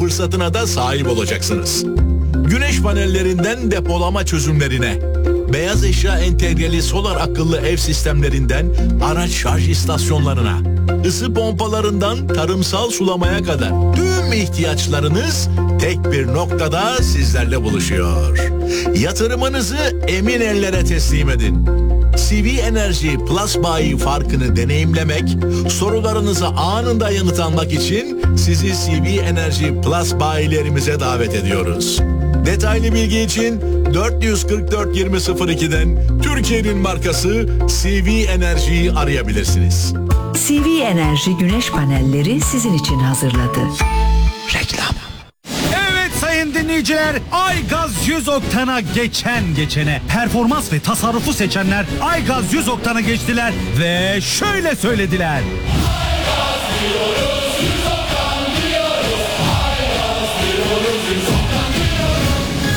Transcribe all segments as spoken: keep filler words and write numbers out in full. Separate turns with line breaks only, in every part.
fırsatına da sahip olacaksınız. Güneş panellerinden depolama çözümlerine, beyaz eşya entegreli solar akıllı ev sistemlerinden araç şarj istasyonlarına, ısı pompalarından tarımsal sulamaya kadar tüm ihtiyaçlarınız tek bir noktada sizlerle buluşuyor. Yatırımınızı emin ellere teslim edin. C V Enerji Plus bayi farkını deneyimlemek, sorularınıza anında yanıt almak için sizi C V Enerji Plus bayilerimize davet ediyoruz. Detaylı bilgi için dört yüz kırk dört yirmi sıfır iki'den Türkiye'nin markası C V Enerji'yi arayabilirsiniz.
C V Enerji güneş panelleri sizin için hazırladı.
Reklam.
Evet sayın dinleyiciler, Aygaz yüz oktana geçen geçene, performans ve tasarrufu seçenler Aygaz yüz oktana geçtiler ve şöyle söylediler. Aygaz diyoruz, yüz oktan diyoruz. Aygaz diyoruz, yüz oktan diyoruz.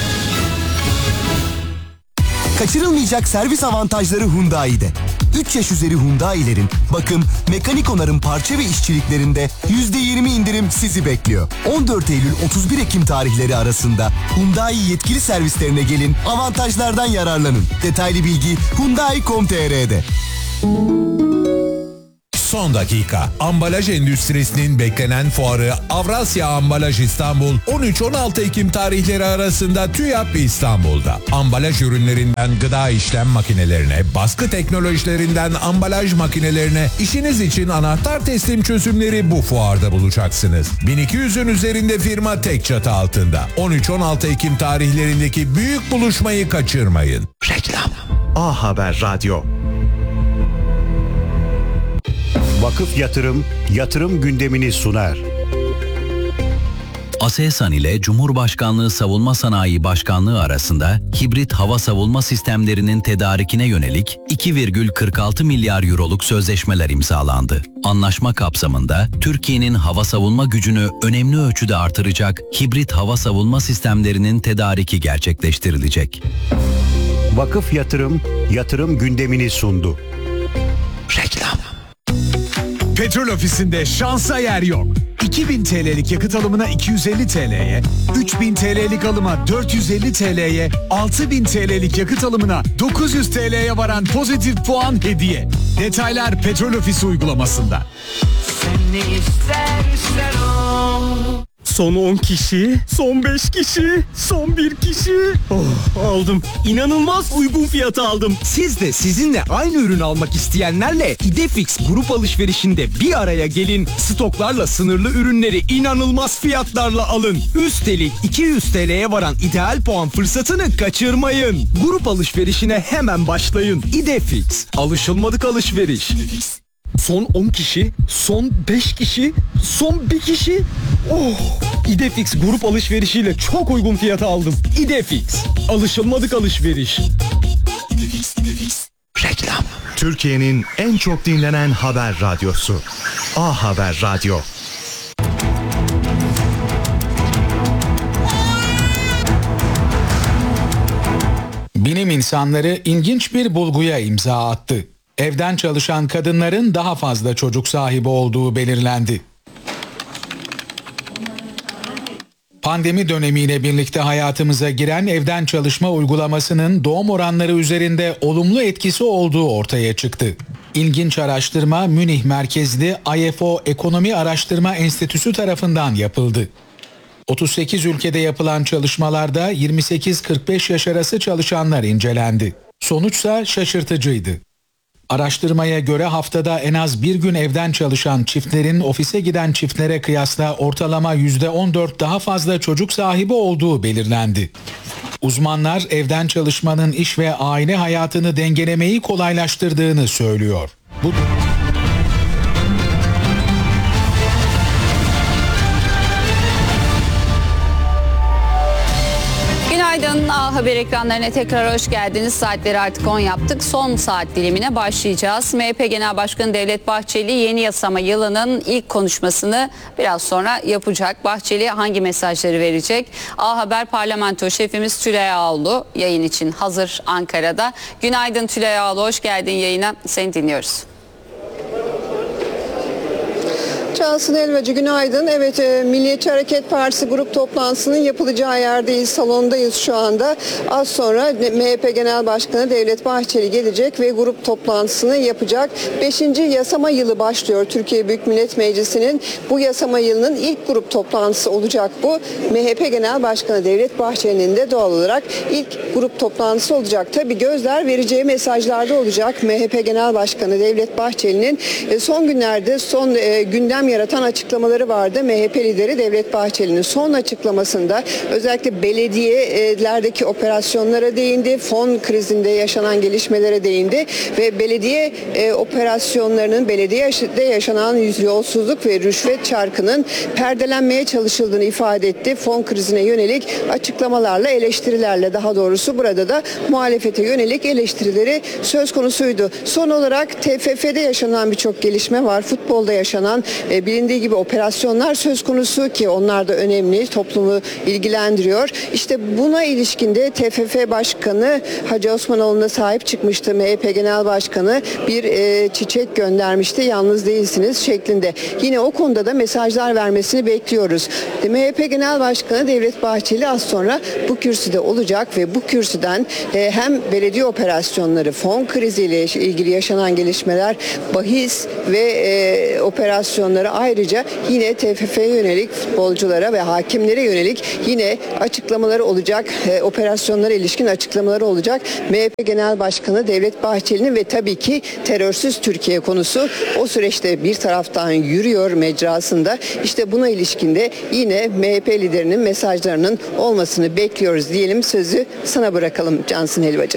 Kaçırılmayacak servis avantajları Hyundai'de. üç yaş üzeri Hyundai'lerin bakım, mekanik onarım parça ve işçiliklerinde yüzde yirmi indirim sizi bekliyor. on dört Eylül otuz bir Ekim tarihleri arasında Hyundai yetkili servislerine gelin, avantajlardan yararlanın. Detaylı bilgi hyundai nokta com nokta tr'de.
Son dakika. Ambalaj endüstrisinin beklenen fuarı Avrasya Ambalaj İstanbul on üç on altı Ekim tarihleri arasında TÜYAP İstanbul'da. Ambalaj ürünlerinden gıda işlem makinelerine, baskı teknolojilerinden ambalaj makinelerine, işiniz için anahtar teslim çözümleri bu fuarda bulacaksınız. bin iki yüzün üzerinde firma tek çatı altında. on üç on altı Ekim tarihlerindeki büyük buluşmayı kaçırmayın.
Reklam.
A Haber Radyo. Vakıf Yatırım, yatırım gündemini sunar.
Aselsan ile Cumhurbaşkanlığı Savunma Sanayi Başkanlığı arasında hibrit hava savunma sistemlerinin tedarikine yönelik iki virgül kırk altı milyar euroluk sözleşmeler imzalandı. Anlaşma kapsamında Türkiye'nin hava savunma gücünü önemli ölçüde artıracak hibrit hava savunma sistemlerinin tedariki gerçekleştirilecek.
Vakıf Yatırım, yatırım gündemini sundu.
Reklam.
Petrol Ofisi'nde şansa yer yok. iki bin T L'lik yakıt alımına iki yüz elli T L'ye, üç bin T L'lik alıma dört yüz elli T L'ye, altı bin T L'lik yakıt alımına dokuz yüz T L'ye varan pozitif puan hediye. Detaylar Petrol Ofisi uygulamasında.
Sen ne istersen o.
Son on kişi, son beş kişi, son bir kişi. Oh, aldım. İnanılmaz uygun fiyata aldım. Siz de sizinle aynı ürün almak isteyenlerle İdefix grup alışverişinde bir araya gelin. Stoklarla sınırlı ürünleri inanılmaz fiyatlarla alın. Üstelik iki yüz T L'ye varan ideal puan fırsatını kaçırmayın. Grup alışverişine hemen başlayın. İdefix. Alışılmadık alışveriş. Son on kişi, son beş kişi, son bir kişi. Oh! İdefix grup alışverişiyle çok uygun fiyata aldım. İdefix. Alışılmadık alışveriş.
Reklam.
Türkiye'nin en çok dinlenen haber radyosu. A Haber Radyo.
Bilim insanları ilginç bir bulguya imza attı. Evden çalışan kadınların daha fazla çocuk sahibi olduğu belirlendi. Pandemi dönemiyle birlikte hayatımıza giren evden çalışma uygulamasının doğum oranları üzerinde olumlu etkisi olduğu ortaya çıktı. İlginç araştırma Münih merkezli I F O Ekonomi Araştırma Enstitüsü tarafından yapıldı. otuz sekiz ülkede yapılan çalışmalarda yirmi sekiz kırk beş yaş arası çalışanlar incelendi. Sonuçsa şaşırtıcıydı. Araştırmaya göre haftada en az bir gün evden çalışan çiftlerin ofise giden çiftlere kıyasla ortalama yüzde on dört daha fazla çocuk sahibi olduğu belirlendi. Uzmanlar evden çalışmanın iş ve aile hayatını dengelemeyi kolaylaştırdığını söylüyor. Bu
Günaydın, A Haber ekranlarına tekrar hoş geldiniz. Saatleri artık on yaptık. Son saat dilimine başlayacağız. M H P Genel Başkanı Devlet Bahçeli yeni yasama yılının ilk konuşmasını biraz sonra yapacak. Bahçeli hangi mesajları verecek? A Haber Parlamento Şefimiz Tülay Ağoğlu yayın için hazır Ankara'da. Günaydın Tülay Ağoğlu, hoş geldin yayına. Seni dinliyoruz.
Cansın Elvacı günaydın. Evet, e, Milliyetçi Hareket Partisi grup toplantısının yapılacağı yerdeyiz, salondayız şu anda. Az sonra M H P Genel Başkanı Devlet Bahçeli gelecek ve grup toplantısını yapacak. Beşinci yasama yılı başlıyor Türkiye Büyük Millet Meclisi'nin. Bu yasama yılının ilk grup toplantısı olacak bu. M H P Genel Başkanı Devlet Bahçeli'nin de doğal olarak ilk grup toplantısı olacak. Tabii gözler vereceği mesajlarda olacak. M H P Genel Başkanı Devlet Bahçeli'nin e, son günlerde son e, gündem yaratan açıklamaları vardı. M H P lideri Devlet Bahçeli'nin son açıklamasında özellikle belediyelerdeki operasyonlara değindi. Fon krizinde yaşanan gelişmelere değindi ve belediye e, operasyonlarının, belediyede yaşanan yolsuzluk ve rüşvet çarkının perdelenmeye çalışıldığını ifade etti. Fon krizine yönelik açıklamalarla, eleştirilerle, daha doğrusu burada da muhalefete yönelik eleştirileri söz konusuydu. Son olarak T F F'de yaşanan birçok gelişme var. Futbolda yaşanan e, bilindiği gibi operasyonlar söz konusu ki onlar da önemli, toplumu ilgilendiriyor. İşte buna ilişkinde T F F Başkanı Hacı Osmanoğlu'na sahip çıkmıştı. M H P Genel Başkanı bir e, çiçek göndermişti. Yalnız değilsiniz şeklinde. Yine o konuda da mesajlar vermesini bekliyoruz. M H P Genel Başkanı Devlet Bahçeli az sonra bu kürsüde olacak ve bu kürsüden e, hem belediye operasyonları, fon kriziyle ilgili yaşanan gelişmeler, bahis ve e, operasyonları, ayrıca yine T F F'ye yönelik, futbolculara ve hakimlere yönelik yine açıklamaları olacak. E, operasyonlara ilişkin açıklamaları olacak. M H P Genel Başkanı Devlet Bahçeli'nin ve tabii ki terörsüz Türkiye konusu o süreçte bir taraftan yürüyor mecrasında. İşte buna ilişkin de yine M H P liderinin mesajlarının olmasını bekliyoruz diyelim. Sözü sana bırakalım Cansın Helvacı.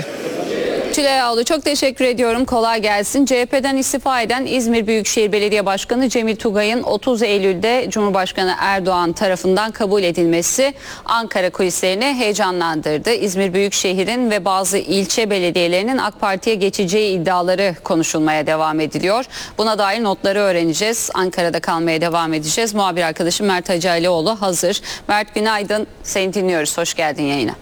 Tülay, çok teşekkür ediyorum. Kolay gelsin. C H P'den istifa eden İzmir Büyükşehir Belediye Başkanı Cemil Tugay'ın otuz Eylül'de Cumhurbaşkanı Erdoğan tarafından kabul edilmesi Ankara kulislerini heyecanlandırdı. İzmir Büyükşehir'in ve bazı ilçe belediyelerinin AK Parti'ye geçeceği iddiaları konuşulmaya devam ediliyor. Buna dair notları öğreneceğiz. Ankara'da kalmaya devam edeceğiz. Muhabir arkadaşım Mert Hacıalioğlu hazır. Mert, günaydın. Seni dinliyoruz. Hoş geldin yayına.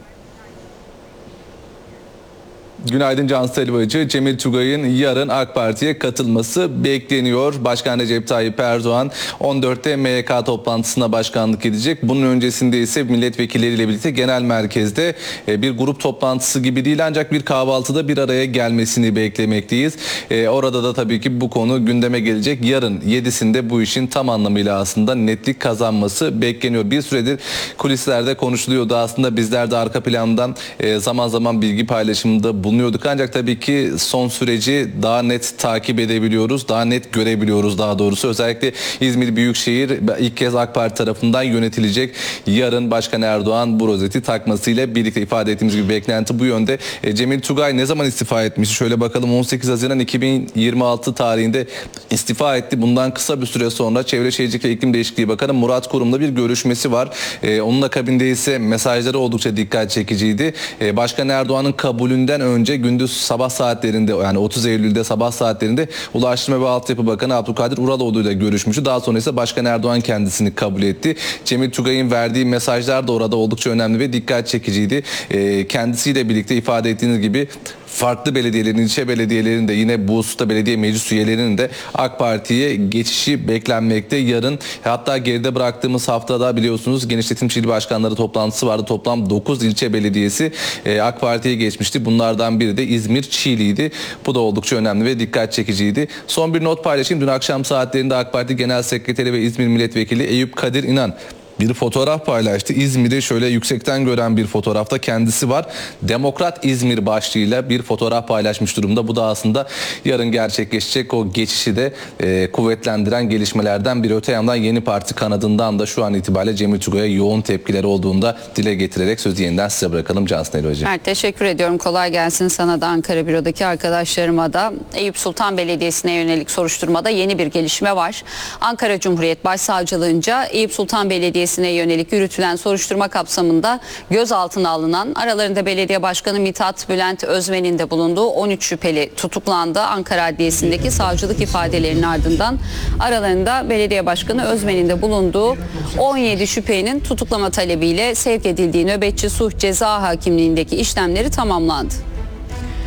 Günaydın Cansın Helvacı. Cemil Tugay'ın yarın AK Parti'ye katılması bekleniyor. Başkan Recep Tayyip Erdoğan on dörtte M Y K toplantısına başkanlık edecek. Bunun öncesinde ise milletvekilleriyle birlikte genel merkezde bir grup toplantısı gibi değil ancak bir kahvaltıda bir araya gelmesini beklemekteyiz. Orada da tabii ki bu konu gündeme gelecek. Yarın yedisinde bu işin tam anlamıyla aslında netlik kazanması bekleniyor. Bir süredir kulislerde konuşuluyordu. Aslında bizler de arka plandan zaman zaman bilgi paylaşımında bulunuyorduk. Ancak tabii ki son süreci daha net takip edebiliyoruz, daha net görebiliyoruz daha doğrusu. Özellikle İzmir Büyükşehir ilk kez AK Parti tarafından yönetilecek. Yarın Başkan Erdoğan bu rozeti takmasıyla birlikte ifade ettiğimiz gibi beklenti bu yönde. E, Cemil Tugay ne zaman istifa etmiş? Şöyle bakalım, on sekiz Haziran iki bin yirmi altı tarihinde istifa etti. Bundan kısa bir süre sonra Çevre Şehircilik ve İklim Değişikliği Bakanı Murat Kurum'la bir görüşmesi var. E, onun akabinde ise mesajları oldukça dikkat çekiciydi. E, Başkan Erdoğan'ın kabulünden önce gündüz sabah saatlerinde, yani otuz Eylül'de sabah saatlerinde Ulaştırma ve Altyapı Bakanı Abdülkadir Uraloğlu ile görüşmüştü. Daha sonra ise Başkan Erdoğan kendisini kabul etti. Cemil Tugay'ın verdiği mesajlar da orada oldukça önemli ve dikkat çekiciydi. E, kendisiyle birlikte ifade ettiğiniz gibi farklı belediyelerin, ilçe belediyelerinin de yine bu hususta belediye meclis üyelerinin de AK Parti'ye geçişi beklenmekte. Yarın, hatta geride bıraktığımız haftada biliyorsunuz genişletilmiş il başkanları toplantısı vardı. Toplam dokuz ilçe belediyesi e, AK Parti'ye geçmişti. Bunlardan biri de İzmir Çiğli'ydi. Bu da oldukça önemli ve dikkat çekiciydi. Son bir not paylaşayım. Dün akşam saatlerinde AK Parti Genel Sekreteri ve İzmir Milletvekili Eyüp Kadir İnan bir fotoğraf paylaştı. İzmir'i şöyle yüksekten gören bir fotoğrafta kendisi var. Demokrat İzmir başlığıyla bir fotoğraf paylaşmış durumda. Bu da aslında yarın gerçekleşecek o geçişi de e, kuvvetlendiren gelişmelerden biri. Öte yandan yeni parti kanadından da şu an itibariyle Cemil Tugay'a yoğun tepkiler olduğunda dile getirerek sözü yeniden size bırakalım Cansın Helvacı.
Evet, teşekkür ediyorum. Kolay gelsin sana da, Ankara Büro'daki arkadaşlarıma da. Eyüp Sultan Belediyesi'ne yönelik soruşturmada yeni bir gelişme var. Ankara Cumhuriyet Başsavcılığınca Eyüp Sultan Belediyesi yönelik yürütülen soruşturma kapsamında gözaltına alınan, aralarında belediye başkanı Mithat Bülent Özmen'in de bulunduğu on üç şüpheli tutuklandı. Ankara Adliyesi'ndeki savcılık ifadelerinin ardından aralarında belediye başkanı Özmen'in de bulunduğu on yedi şüphelinin tutuklama talebiyle sevk edildiği nöbetçi sulh ceza hakimliğindeki işlemleri tamamlandı.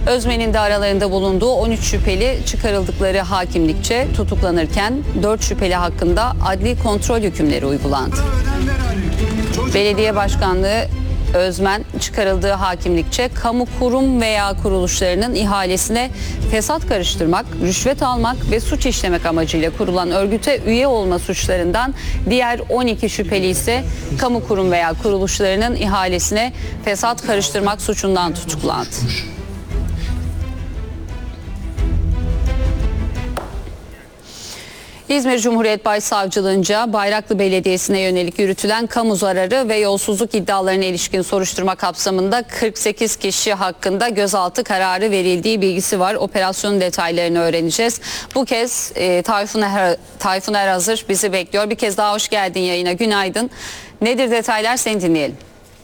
Özmen'in de aralarında bulunduğu on üç şüpheli çıkarıldıkları hakimlikçe tutuklanırken dört şüpheli hakkında adli kontrol hükümleri uygulandı. Belediye Başkanlığı Özmen çıkarıldığı hakimlikçe kamu kurum veya kuruluşlarının ihalesine fesat karıştırmak, rüşvet almak ve suç işlemek amacıyla kurulan örgüte üye olma suçlarından, diğer on iki şüpheli ise kamu kurum veya kuruluşlarının ihalesine fesat karıştırmak suçundan tutuklandı. İzmir Cumhuriyet Başsavcılığınca Bayraklı Belediyesi'ne yönelik yürütülen kamu zararı ve yolsuzluk iddialarına ilişkin soruşturma kapsamında kırk sekiz kişi hakkında gözaltı kararı verildiği bilgisi var. Operasyonun detaylarını öğreneceğiz. Bu kez e, Tayfun, er, Tayfun Erazır bizi bekliyor. Bir kez daha hoş geldin yayına. Günaydın. Nedir detaylar, seni dinleyelim.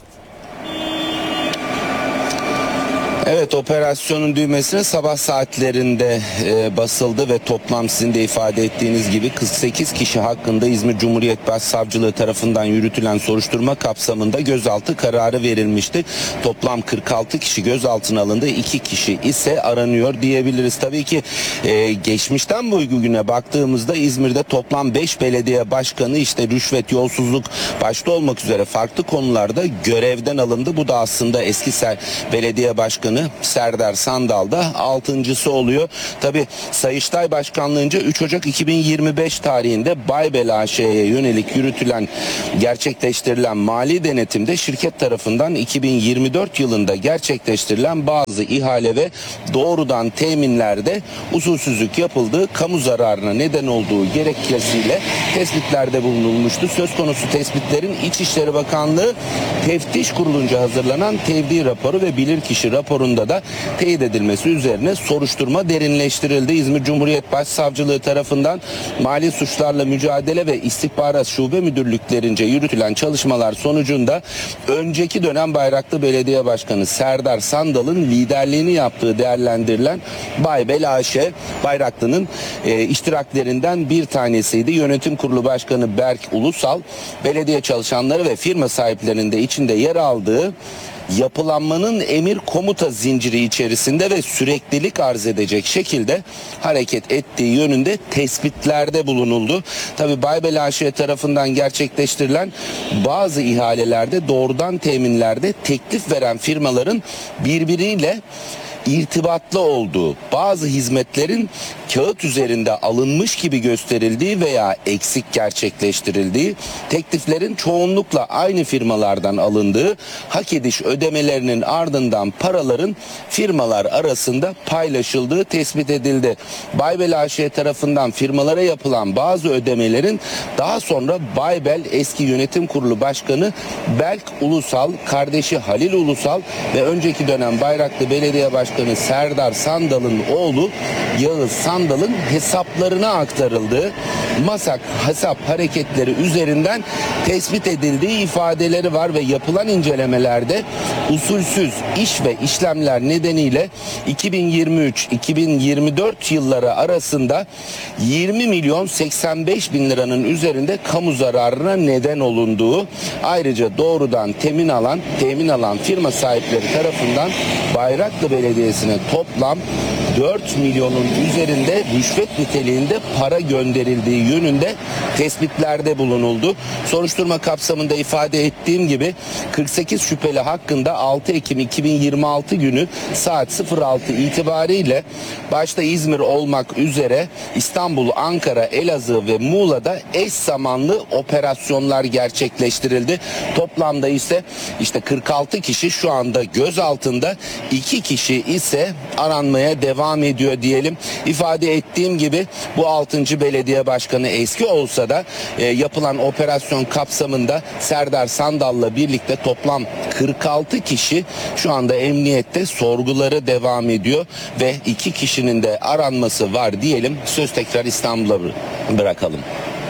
Evet, operasyonun düğmesine sabah saatlerinde e, basıldı ve toplam sizin de ifade ettiğiniz gibi kırk sekiz kişi hakkında İzmir Cumhuriyet Başsavcılığı tarafından yürütülen soruşturma kapsamında gözaltı kararı verilmişti. Toplam kırk altı kişi gözaltına alındı, iki kişi ise aranıyor diyebiliriz. Tabii ki e, geçmişten bugüne baktığımızda İzmir'de toplam beş belediye başkanı işte rüşvet, yolsuzluk başta olmak üzere farklı konularda görevden alındı. Bu da aslında eski belediye başkanı Serdar Sandal'da altıncısı oluyor. Tabi Sayıştay Başkanlığı'nca üç Ocak iki bin yirmi beş tarihinde Baybel A Ş'ye yönelik yürütülen, gerçekleştirilen mali denetimde şirket tarafından iki bin yirmi dört yılında gerçekleştirilen bazı ihale ve doğrudan teminlerde usulsüzlük yapıldığı, kamu zararına neden olduğu gerekçesiyle tespitlerde bulunulmuştu. Söz konusu tespitlerin İçişleri Bakanlığı Teftiş Kurulu'nca hazırlanan tevdi raporu ve bilirkişi raporunda da teyit edilmesi üzerine soruşturma derinleştirildi. İzmir Cumhuriyet Başsavcılığı tarafından Mali Suçlarla Mücadele ve İstihbarat Şube Müdürlüklerince yürütülen çalışmalar sonucunda önceki dönem Bayraklı Belediye Başkanı Serdar Sandal'ın liderliğini yaptığı değerlendirilen Baybel A Ş, Bayraklı'nın e, iştiraklerinden bir tanesiydi. Yönetim Kurulu Başkanı Berk Ulusal, belediye çalışanları ve firma sahiplerinin de içinde yer aldığı yapılanmanın emir komuta zinciri içerisinde ve süreklilik arz edecek şekilde hareket ettiği yönünde tespitlerde bulunuldu. Tabii Baybel A Ş tarafından gerçekleştirilen bazı ihalelerde, doğrudan teminlerde teklif veren firmaların birbiriyle irtibatlı olduğu, bazı hizmetlerin kağıt üzerinde alınmış gibi gösterildiği veya eksik gerçekleştirildiği, tekliflerin çoğunlukla aynı firmalardan alındığı, hak ediş ödemelerinin ardından paraların firmalar arasında paylaşıldığı tespit edildi. Baybel A Ş tarafından firmalara yapılan bazı ödemelerin daha sonra Baybel eski yönetim kurulu başkanı Berk Ulusal, kardeşi Halil Ulusal ve önceki dönem Bayraklı Belediye Başkanı Serdar Sandal'ın oğlu Yağız Sandal'ın hesaplarına aktarıldığı, masak hesap hareketleri üzerinden tespit edildiği ifadeleri var ve yapılan incelemelerde usulsüz iş ve işlemler nedeniyle iki bin yirmi üç iki bin yirmi dört yılları arasında yirmi milyon seksen beş bin liranın üzerinde kamu zararına neden olunduğu, ayrıca doğrudan temin alan temin alan firma sahipleri tarafından Bayraklı Belediyesi'ne toplam dört milyonun üzerinde rüşvet niteliğinde para gönderildiği yönünde tespitlerde bulunuldu. Soruşturma kapsamında ifade ettiğim gibi kırk sekiz şüpheli hakkında altı Ekim iki bin yirmi altı günü saat sıfır altı itibariyle başta İzmir olmak üzere İstanbul, Ankara, Elazığ ve Muğla'da eş zamanlı operasyonlar gerçekleştirildi. Toplamda ise işte kırk altı kişi şu anda gözaltında, iki kişi ise aranmaya devam ediyor diyelim. İfade ettiğim gibi bu altıncı belediye başkanı eski olsa da e, yapılan operasyon kapsamında Serdar Sandal'la birlikte toplam kırk altı kişi şu anda emniyette, sorguları devam ediyor ve iki kişinin de aranması var diyelim. Söz tekrar İstanbul'a bırakalım.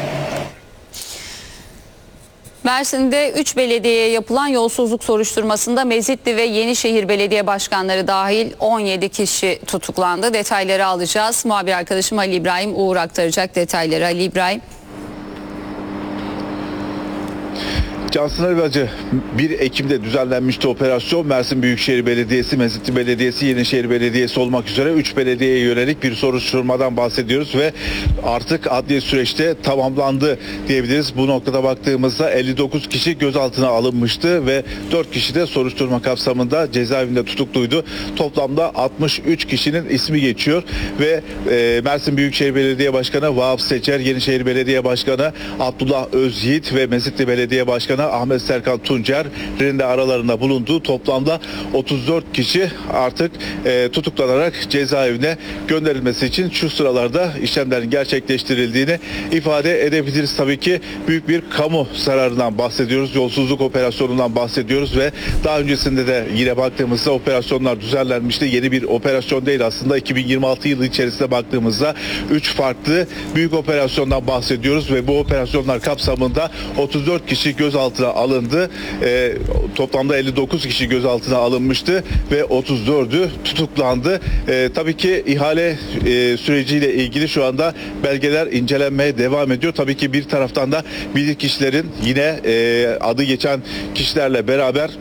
Mersin'de üç belediyeye yapılan yolsuzluk soruşturmasında Mezitli ve Yenişehir Belediye Başkanları dahil on yedi kişi tutuklandı. Detayları alacağız. Muhabir arkadaşım Ali İbrahim Uğur aktaracak detayları. Ali İbrahim.
Cansın Elbacı, bir Ekim'de düzenlenmişti operasyon. Mersin Büyükşehir Belediyesi, Mezitli Belediyesi, Yenişehir Belediyesi olmak üzere üç belediyeye yönelik bir soruşturmadan bahsediyoruz ve artık adliye süreçte tamamlandı diyebiliriz. Bu noktada baktığımızda elli dokuz kişi gözaltına alınmıştı ve dört kişi de soruşturma kapsamında cezaevinde tutukluydu. Toplamda altmış üç kişinin ismi geçiyor ve e, Mersin Büyükşehir Belediye Başkanı Vahap Seçer, Yenişehir Belediye Başkanı Abdullah Özyiğit ve Mezitli Belediye Başkanı Ahmet Serkan Tuncer'in de aralarında bulunduğu toplamda otuz dört kişi artık e, tutuklanarak cezaevine gönderilmesi için şu sıralarda işlemlerin gerçekleştirildiğini ifade edebiliriz. Tabii ki büyük bir kamu zararından bahsediyoruz. Yolsuzluk operasyonundan bahsediyoruz ve daha öncesinde de yine baktığımızda operasyonlar düzenlenmişti. Yeni bir operasyon değil aslında. iki bin yirmi altı yılı içerisinde baktığımızda üç farklı büyük operasyondan bahsediyoruz ve bu operasyonlar kapsamında otuz dört kişi gözaltına alındı. E, toplamda elli dokuz kişi gözaltına alınmıştı ve otuz dördü tutuklandı. E, tabii ki ihale e, süreciyle ilgili şu anda belgeler incelenmeye devam ediyor. Tabii ki bir taraftan da bilirkişilerin yine e, adı geçen kişilerle beraber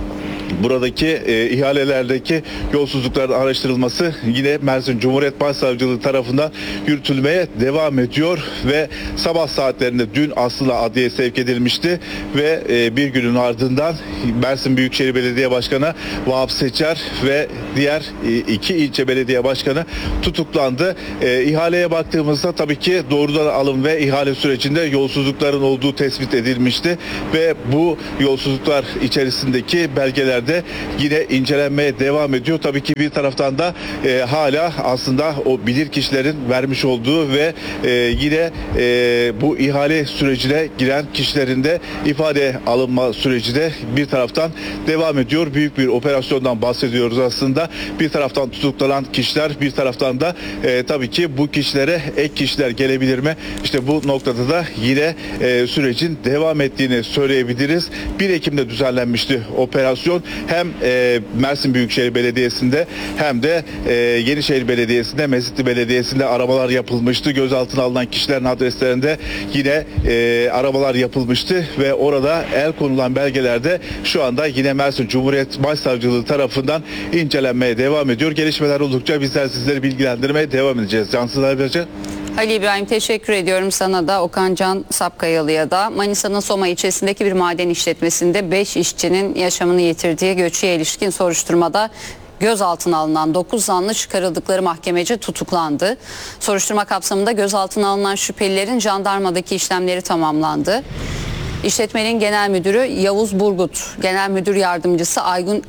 buradaki e, ihalelerdeki yolsuzlukların araştırılması yine Mersin Cumhuriyet Başsavcılığı tarafından yürütülmeye devam ediyor ve sabah saatlerinde dün aslında adliyeye sevk edilmişti ve e, bir günün ardından Mersin Büyükşehir Belediye Başkanı Vahap Seçer ve diğer e, iki ilçe belediye başkanı tutuklandı. E, ihaleye baktığımızda tabii ki doğrudan alım ve ihale sürecinde yolsuzlukların olduğu tespit edilmişti ve bu yolsuzluklar içerisindeki belgeler de yine incelenmeye devam ediyor. Tabii ki bir taraftan da e, hala aslında o bilirkişilerin vermiş olduğu ve e, yine e, bu ihale sürecine giren kişilerin de ifade alınma süreci de bir taraftan devam ediyor. Büyük bir operasyondan bahsediyoruz aslında. Bir taraftan tutuklanan kişiler, bir taraftan da e, tabii ki bu kişilere ek kişiler gelebilir mi? İşte bu noktada da yine e, sürecin devam ettiğini söyleyebiliriz. bir Ekim'de düzenlenmişti operasyon. Hem e, Mersin Büyükşehir Belediyesi'nde hem de e, Yenişehir Belediyesi'nde, Mezitli Belediyesi'nde aramalar yapılmıştı. Gözaltına alınan kişilerin adreslerinde yine e, aramalar yapılmıştı ve orada el konulan belgelerde şu anda yine Mersin Cumhuriyet Başsavcılığı tarafından incelenmeye devam ediyor. Gelişmeler oldukça bizler sizleri bilgilendirmeye devam edeceğiz. Cansın Elbacı.
Ali İbrahim, teşekkür ediyorum sana da, Okan Can Sapkayalı'ya da. Manisa'nın Soma ilçesindeki bir maden işletmesinde beş işçinin yaşamını yitirdiği göçüye ilişkin soruşturmada gözaltına alınan dokuz zanlı çıkarıldıkları mahkemece tutuklandı. Soruşturma kapsamında gözaltına alınan şüphelilerin jandarmadaki işlemleri tamamlandı. İşletmenin genel müdürü Yavuz Burgut, genel müdür yardımcısı Aygun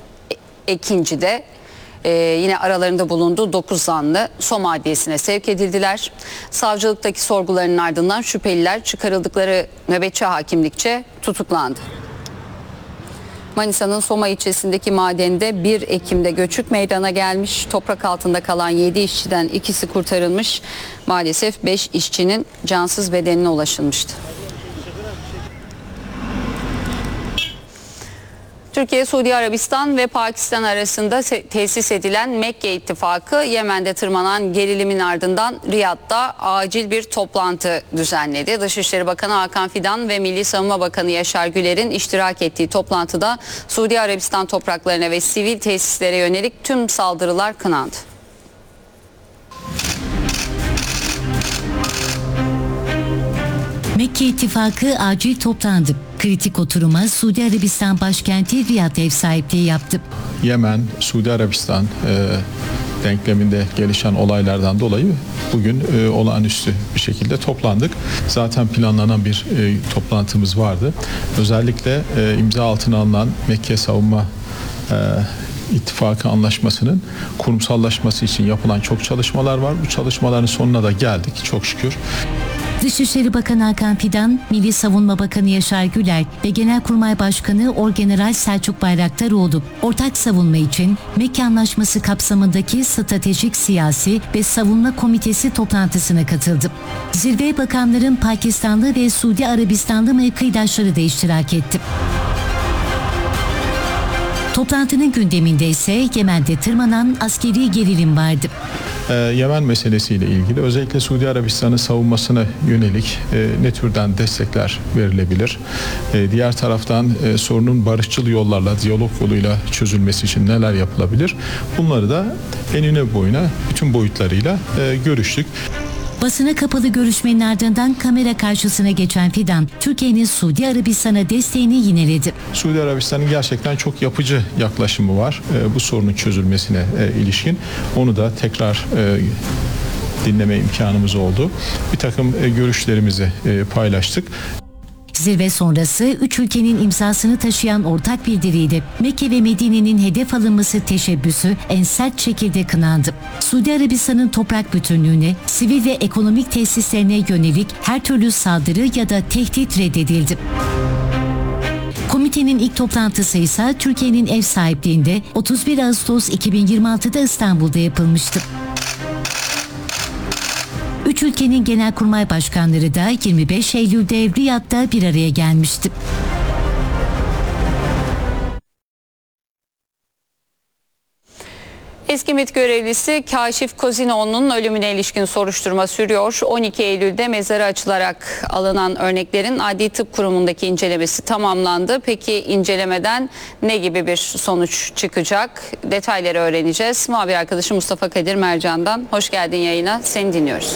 Ekinci de Ee, yine aralarında bulunduğu dokuz zanlı Soma Adliyesi'ne sevk edildiler. Savcılıktaki sorgularının ardından şüpheliler çıkarıldıkları nöbetçi hakimlikçe tutuklandı. Manisa'nın Soma ilçesindeki madende bir Ekim'de göçük meydana gelmiş. Toprak altında kalan yedi işçiden ikisi kurtarılmış. Maalesef beş işçinin cansız bedenine ulaşılmıştı. Türkiye, Suudi Arabistan ve Pakistan arasında tesis edilen Mekke İttifakı, Yemen'de tırmanan gerilimin ardından Riyad'da acil bir toplantı düzenledi. Dışişleri Bakanı Hakan Fidan ve Milli Savunma Bakanı Yaşar Güler'in iştirak ettiği toplantıda Suudi Arabistan topraklarına ve sivil tesislere yönelik tüm saldırılar kınandı.
Mekke İttifakı acil toplandı. Kritik oturuma Suudi Arabistan başkenti Riyad ev sahipliği yaptı.
Yemen, Suudi Arabistan e, denkleminde gelişen olaylardan dolayı bugün e, olağanüstü bir şekilde toplandık. Zaten planlanan bir e, toplantımız vardı. Özellikle e, imza altına alınan Mekke Savunma e, İttifakı anlaşmasının kurumsallaşması için yapılan çok çalışmalar var. Bu çalışmaların sonuna da geldik çok şükür.
Dışişleri Bakanı Hakan Fidan, Milli Savunma Bakanı Yaşar Güler ve Genelkurmay Başkanı Orgeneral Selçuk Bayraktaroğlu ortak savunma için Mekke Anlaşması kapsamındaki Stratejik Siyasi ve Savunma Komitesi toplantısına katıldı. Zirveye bakanların Pakistanlı ve Suudi Arabistanlı mevkidaşları da iştirak etti. Toplantının gündeminde ise Yemen'de tırmanan askeri gerilim vardı.
Ee, Yemen meselesiyle ilgili özellikle Suudi Arabistan'ın savunmasına yönelik e, ne türden destekler verilebilir? E, diğer taraftan e, sorunun barışçıl yollarla, diyalog yoluyla çözülmesi için neler yapılabilir? Bunları da enine boyuna bütün boyutlarıyla e, görüştük.
Basına kapalı görüşmenin ardından kamera karşısına geçen Fidan, Türkiye'nin Suudi Arabistan'a desteğini yineledi.
Suudi Arabistan'ın gerçekten çok yapıcı yaklaşımı var e, bu sorunun çözülmesine e, ilişkin. Onu da tekrar e, dinleme imkanımız oldu. Bir takım e, görüşlerimizi e, paylaştık.
Zirve sonrası üç ülkenin imzasını taşıyan ortak bildiriyle Mekke ve Medine'nin hedef alınması teşebbüsü en sert şekilde kınandı. Suudi Arabistan'ın toprak bütünlüğüne, sivil ve ekonomik tesislerine yönelik her türlü saldırı ya da tehdit reddedildi. Komitenin ilk toplantısı ise Türkiye'nin ev sahipliğinde otuz bir Ağustos iki bin yirmi altıda İstanbul'da yapılmıştı. Üç ülkenin genelkurmay başkanları da yirmi beş Eylül'de Riyad'da bir araya gelmişti.
Eski MİT görevlisi Kaşif Kozinoğlu'nun ölümüne ilişkin soruşturma sürüyor. on iki Eylül'de mezarı açılarak alınan örneklerin Adli Tıp Kurumu'ndaki incelemesi tamamlandı. Peki incelemeden ne gibi bir sonuç çıkacak? Detayları öğreneceğiz. Muhabir arkadaşım Mustafa Kadir Mercan'dan. Hoş geldin yayına. Seni dinliyoruz.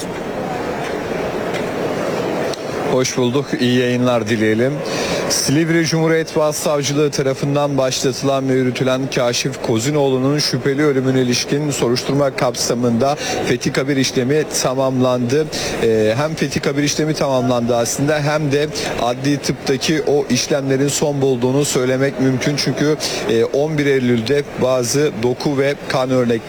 Hoş bulduk. İyi yayınlar dileyelim. Silivri Cumhuriyet Başsavcılığı tarafından başlatılan ve yürütülen Kaşif Kozinoğlu'nun şüpheli ölümüne ilişkin soruşturma kapsamında fethi kabir işlemi tamamlandı. Ee, hem fethi kabir işlemi tamamlandı aslında hem de adli tıptaki o işlemlerin son bulduğunu söylemek mümkün. Çünkü on bir Eylül'de bazı doku ve kan örnekleri